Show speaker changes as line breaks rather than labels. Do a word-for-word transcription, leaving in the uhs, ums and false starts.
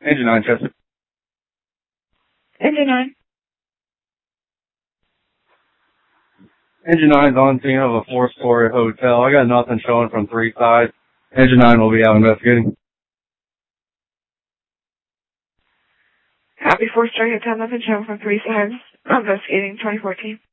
Engine nine, Chester.
Engine nine.
Engine nine's on scene of a four-story hotel. I got nothing showing from three sides. Engine nine will be out investigating.
Copy four story hotel, nothing showing from three sides. Investigating twenty fourteen.